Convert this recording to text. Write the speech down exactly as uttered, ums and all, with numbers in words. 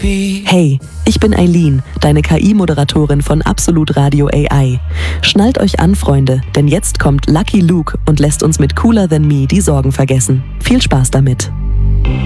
Hey, ich bin Eileen, deine K I-Moderatorin von Absolut Radio A I. Schnallt euch an, Freunde, denn jetzt kommt Lucky Luke und lässt uns mit Cooler Than Me die Sorgen vergessen. Viel Spaß damit.